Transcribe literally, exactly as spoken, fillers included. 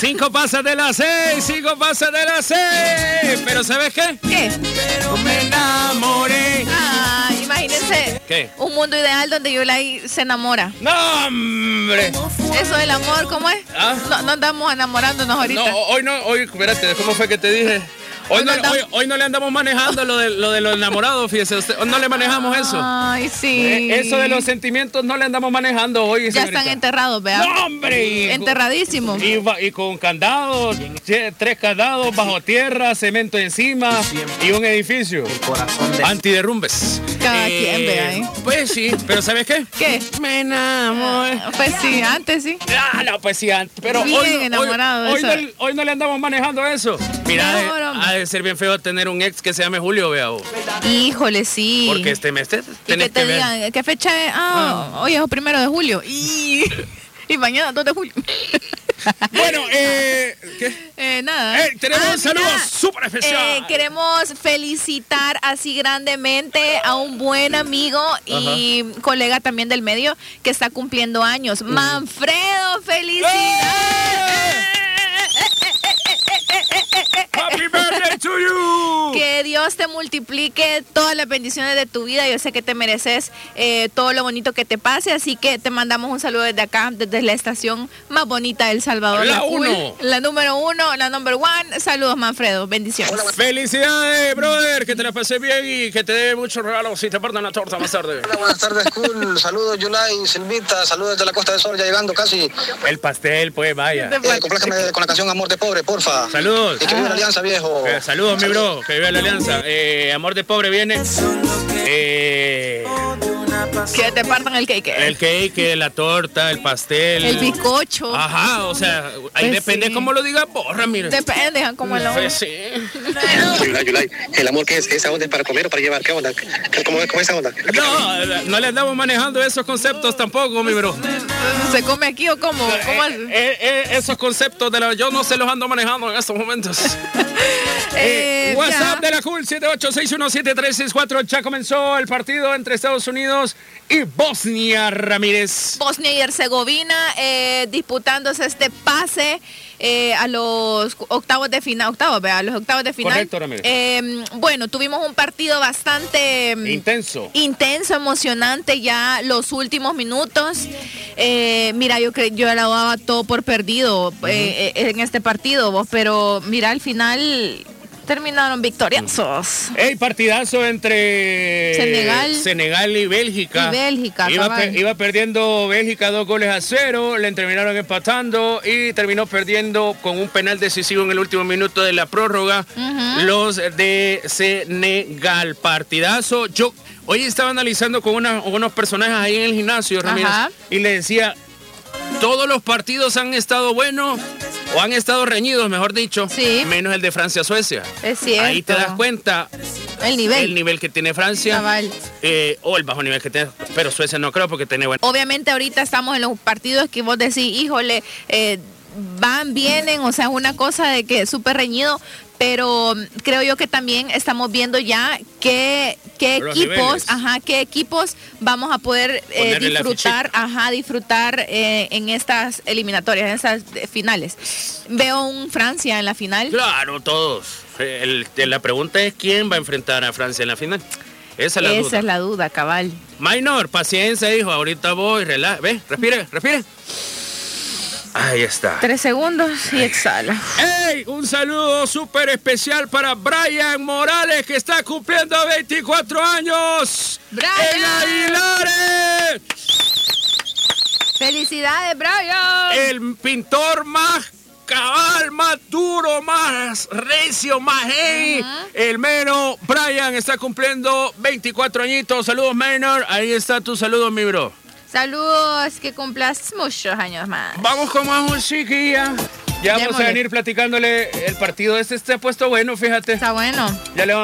Cinco pasas de las seis, cinco pasas de las seis. Pero ¿sabes qué? ¿Qué? Pero me enamoré. Ah, imagínense. ¿Qué? Un mundo ideal donde Yulai se enamora. ¡No, hombre! Eso del amor, ¿cómo es? ¿Ah? No, no andamos enamorándonos ahorita. No, hoy no, hoy, espérate, ¿cómo fue que te dije? Hoy no, hoy, hoy no le andamos manejando lo de, lo de los enamorados, fíjese usted. Hoy no le manejamos eso. Ay, sí. Eh, eso de los sentimientos no le andamos manejando hoy. Ya señorita. están enterrados, vea. ¡No, hombre! Y, Enterradísimos. Y, y con candados, tres candados bajo tierra, cemento encima y un edificio. Antiderrumbes. Cada quien, vea, ¿eh? Pues sí, pero ¿sabes qué? ¿Qué? Me enamoré. Pues sí, antes sí. Ah, no, pues sí, antes. Pero Bien hoy, no- enamorado de hoy, hoy, eso. no, hoy no le andamos manejando eso. Mira, Mejor, ha de, hombre. ha de ser bien feo tener un ex que se llame Julio, vea. vos. Híjole, sí. Porque este mes te, Y tenés que te que ver. digan, ¿qué fecha es? Ah, hoy es el primero de julio. Y, y mañana dos de julio. Bueno, eh, ¿qué? Eh, nada. Eh, tenemos Ah, un saludo mira, súper especial. eh, queremos felicitar así grandemente a un buen amigo y colega también del medio que está cumpliendo años. Manfredo, felicidades. Happy birthday to you. Que Dios te multiplique todas las bendiciones de tu vida. Yo sé que te mereces eh, todo lo bonito que te pase, así que te mandamos un saludo desde acá, desde la estación más bonita de El Salvador. La Cool, uno. La número uno, la number one. Saludos, Manfredo. Bendiciones. Felicidades, brother, que te la pases bien y que te dé muchos regalos y te partan la torta más tarde. Hola, buenas tardes, cool. Saludos, Yulai, Silvita. Saludos desde la Costa del Sol, ya llegando casi. El pastel, pues vaya. Eh, complácame con la canción Amor de Pobre, porfa. Saludos. Y que viva la alianza, viejo. Eh, saludos, mi bro, que vive la alianza. Eh, amor de pobre viene. Eh, Que te partan el cake. el cake, la torta, el pastel. El bizcocho. Ajá, o sea, ahí Pues depende sí. cómo lo diga porra, mire. Depende, como el Pues sí. Yulai, Yulai, ¿el amor qué es? ¿Esa onda es para comer o para llevar? ¿Qué onda? ¿Cómo es, cómo es esa onda? No, no le andamos manejando esos conceptos tampoco, mi bro. ¿Se come aquí o cómo? ¿Cómo es? Eh, eh, eh, esos conceptos de la yo no se los ando manejando en estos momentos. Eh, Eh, WhatsApp ya. de la Cool siete ocho seis uno siete tres seis cuatro. Ya comenzó el partido entre Estados Unidos y Bosnia, Ramírez. Bosnia y Herzegovina eh, disputándose este pase eh, a los octavos de final, octavos, vea, a los octavos de final. Correcto, Ramírez. Eh, bueno, tuvimos un partido bastante mm, Intenso. intenso, emocionante ya los últimos minutos. Eh, mira, yo cre yo la daba todo por perdido eh, eh, en este partido, vos, pero mira, al final terminaron victoriosos. Ey, partidazo entre Senegal. Senegal y Bélgica. Y Bélgica, Iba, cabal. pe- iba perdiendo Bélgica dos goles a cero, le terminaron empatando y terminó perdiendo con un penal decisivo en el último minuto de la prórroga los de Senegal. Partidazo. Yo hoy estaba analizando con una- unos personajes ahí en el gimnasio, Ramírez, Ajá. y le decía, todos los partidos han estado buenos o han estado reñidos, mejor dicho, Sí. menos el de Francia-Suecia. Es cierto. Ahí te das cuenta El nivel. el nivel que tiene Francia Cabal. eh, o el bajo nivel que tiene, pero Suecia no creo porque tiene buen... Obviamente ahorita estamos en los partidos que vos decís, híjole, eh, van, vienen, o sea, es una cosa de que es súper reñido, pero mm, creo yo que también estamos viendo ya qué, qué Los equipos, niveles. ajá, qué equipos vamos a poder eh, Ponerle la disfrutar, ajá, disfrutar eh, en estas eliminatorias, en estas eh, finales. Veo un Francia en la final. Claro, todos. El- la pregunta es quién va a enfrentar a Francia en la final. Esa es la Esa duda. es la duda, cabal. Minor, paciencia, hijo. Ahorita voy, relaja. Ve, respire, respire. Ahí está. Tres segundos y exhala. ¡Ey! Un saludo súper especial para Brian Morales, que está cumpliendo veinticuatro años. ¡Brian! ¡En Aguilares! ¡Felicidades, Brian! El pintor más cabal, más duro, más recio, más hey. El mero Brian está cumpliendo veinticuatro añitos. Saludos, Maynard. Ahí está tu saludo, mi bro. Saludos, que cumplas muchos años más. Vamos con más musiquilla. Ya vamos a Démosle. venir platicándole el partido. Este se ha puesto bueno, fíjate. Está bueno. Ya le vamos